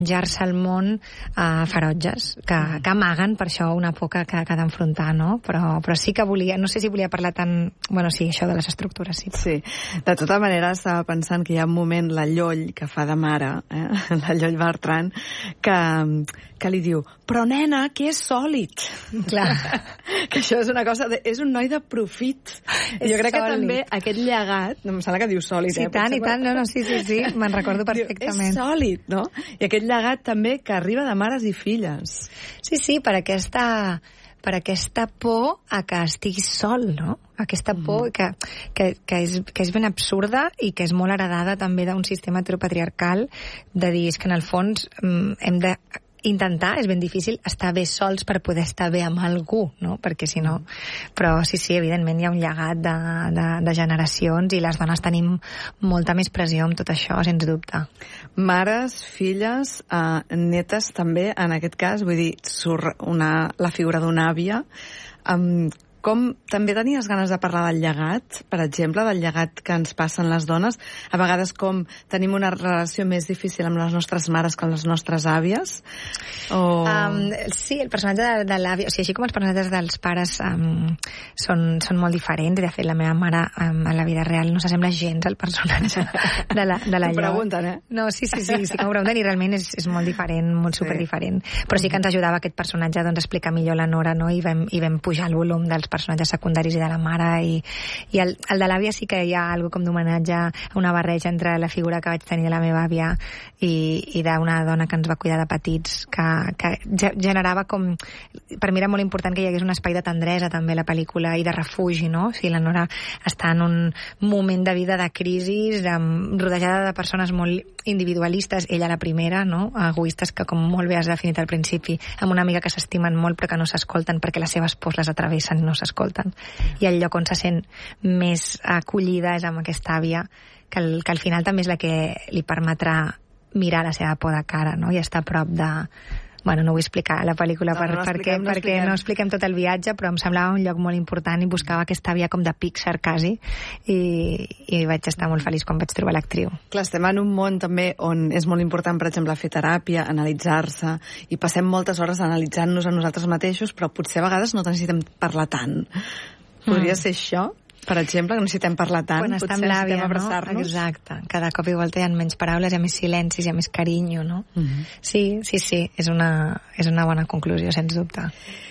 enjar-se al món ferotges, que amaguen per això una por que ha d'enfrontar, no? Però sí que volia, no sé si volia parlar tant... Bueno, sí, això de les estructures, sí. Sí, de tota manera estava pensant que hi ha un moment, la Lloll, que fa de mare, la Lloll Bertran, que li diu, però nena, que és sòlid. Clar. Que això és una cosa, és un noi de profit. Jo crec que també aquest llegat, no em sembla que diu sòlid, sí, tant, i tant, no, sí, me'n recordo perfectament. És sòlid, no? I aquest llegat també que arriba de mares i filles. Sí, per aquesta por a que estiguis sol, no? Aquesta por que és ben absurda i que és molt heredada també d'un sistema heteropatriarcal de dir que en el fons hem de intentar, és ben difícil, estar bé sols per poder estar bé amb algú, no? Perquè si no... Però sí, evidentment hi ha un llegat de generacions i les dones tenim molta més pressió amb tot això, sens dubte. Mares, filles, netes també, en aquest cas, vull dir, surt la figura d'una àvia. Com també tenies ganes de parlar del llegat, per exemple, del llegat que ens passen les dones, a vegades com tenim una relació més difícil amb les nostres mares que amb les nostres àvies? Sí, el personatge de l'àvia, o sigui, així com els personatges dels pares són molt diferents, i de fet la meva mare a la vida real no s'assembla gens al personatge de la Lloll. T'ho pregunten, eh? No, sí que m'ho pregunten i realment és molt diferent, molt superdiferent. Però sí que ens ajudava aquest personatge a explicar millor la Nora, no? I vam pujar el volum dels personatges secundaris i de la mare, i el de l'àvia sí que hi ha algo com d'homenatge, una barreja entre la figura que vaig tenir de la meva àvia i d'una dona que ens va cuidar de petits, que generava com... Per mi era molt important que hi hagués un espai de tendresa també a la pel·lícula i de refugi, no? O sigui, la Nora està en un moment de vida de crisi, rodejada de persones molt individualistes, ella la primera, no? Egoistes, que com molt bé has definit al principi, amb una amiga que s'estimen molt però que no s'escolten perquè les seves pors les atravessen i no s'escolten. I el lloc on se sent més acollida és amb aquesta àvia, que al final també és la que li permetrà mirar la seva por de cara, no? I estar a prop de... Bueno, no vull explicar la pel·lícula perquè no expliquem tot el viatge, però em semblava un lloc molt important i buscava aquesta àvia com de Pixar quasi, i vaig estar molt feliç quan vaig trobar l'actriu. Clar, estem en un món també on és molt important, per exemple, fer teràpia, analitzar-se, i passem moltes hores analitzant-nos a nosaltres mateixos, però potser a vegades no necessitem parlar tant. Podria ser això? Per exemple, que necessitem parlar tant, quan potser està amb l'àvia, necessitem abraçar-nos. No? Exacte. Cada cop igual hi ha menys paraules, hi ha més silencis, hi ha més carinyo, no? Sí, és una bona conclusió, sens dubte.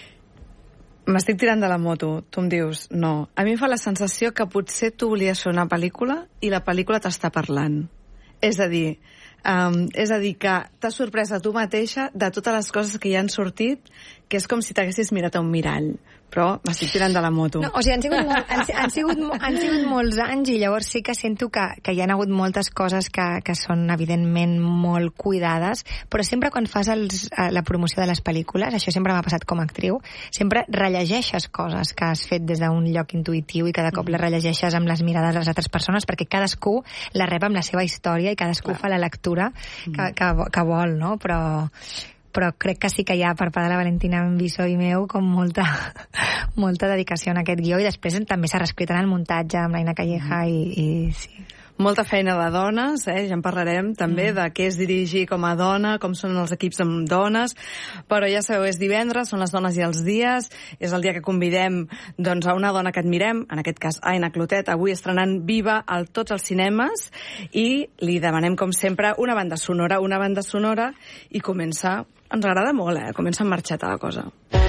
M'estic tirant de la moto, tu em dius, no. A mi em fa la sensació que potser tu volies fer una pel·lícula i la pel·lícula t'està parlant. És a dir, que t'has sorprès a tu mateixa de totes les coses que hi han sortit, que és com si t'haguessis mirat a un mirall. Però m'estic tirant de la moto. No, o sigui, han sigut molts anys, i llavors sí que sento que hi ha hagut moltes coses que són evidentment molt cuidades, però sempre quan fas la promoció de les pel·lícules, això sempre m'ha passat com a actriu, sempre rellegeixes coses que has fet des d'un lloc intuïtiu i cada cop les rellegeixes amb les mirades de les altres persones, perquè cadascú la rep amb la seva història i cadascú fa la lectura que vol, no? Però crec que sí que hi ha per part de la Valentina Bisó i meu com molta dedicació en aquest guió, i després també s'ha reescrit en el muntatge amb l'Aina Calleja i sí. Molta feina de dones, ja en parlarem també de què és dirigir com a dona, com són els equips amb dones, però ja sabeu, és divendres, són les dones i els dies, és el dia que convidem a una dona que admirem, en aquest cas Aina Clotet, avui estrenant Viva a tots els cinemes, i li demanem com sempre una banda sonora, i comença, ens agrada molt, comença en marxeta la cosa.